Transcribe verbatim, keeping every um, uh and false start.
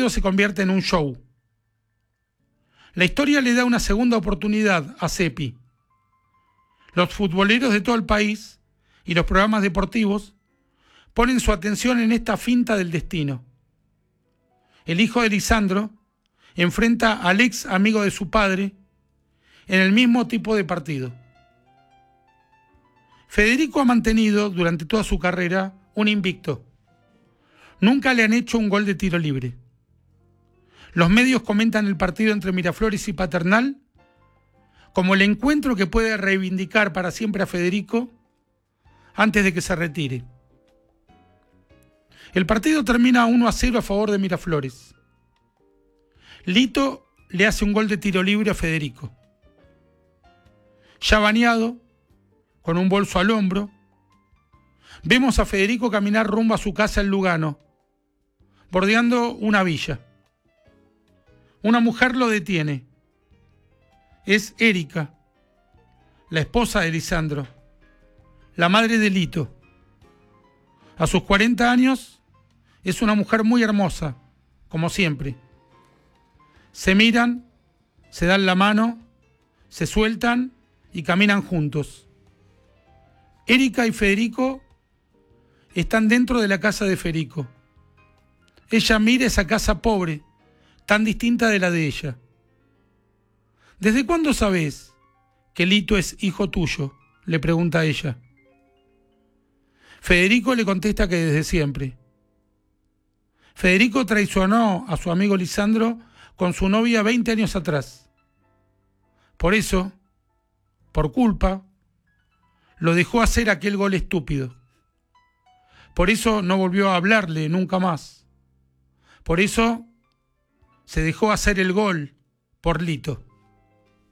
partido se convierte en un show. La historia le da una segunda oportunidad a Seppi. Los futboleros de todo el país y los programas deportivos ponen su atención en esta finta del destino. El hijo de Lisandro enfrenta al ex amigo de su padre en el mismo tipo de partido. Federico ha mantenido durante toda su carrera un invicto. Nunca le han hecho un gol de tiro libre. Los medios comentan el partido entre Miraflores y Paternal como el encuentro que puede reivindicar para siempre a Federico antes de que se retire. El partido termina uno a cero a favor de Miraflores. Lito le hace un gol de tiro libre a Federico. Ya bañado, con un bolso al hombro, vemos a Federico caminar rumbo a su casa en Lugano, bordeando una villa. Una mujer lo detiene. Es Erika, la esposa de Lisandro, la madre de Lito. A sus cuarenta años es una mujer muy hermosa, como siempre. Se miran, se dan la mano, se sueltan y caminan juntos. Erika y Federico están dentro de la casa de Federico. Ella mira esa casa pobre, tan distinta de la de ella. ¿Desde cuándo sabes que Lito es hijo tuyo?, le pregunta ella. Federico le contesta que desde siempre. Federico traicionó a su amigo Lisandro con su novia veinte años atrás. Por eso, por culpa, lo dejó hacer aquel gol estúpido. Por eso no volvió a hablarle nunca más. Por eso se dejó hacer el gol por Lito.